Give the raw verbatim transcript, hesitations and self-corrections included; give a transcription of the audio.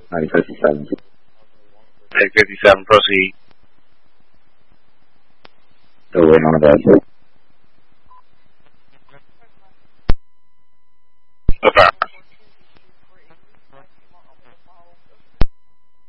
nine fifty-seven. nine fifty-seven, proceed. Still waiting on a bed. Affirm.